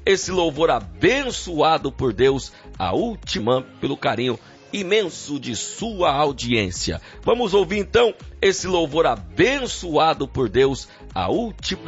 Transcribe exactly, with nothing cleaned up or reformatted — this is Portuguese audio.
esse louvor abençoado por Deus, a última, pelo carinho imenso de sua audiência. Vamos ouvir então esse louvor abençoado por Deus, a última.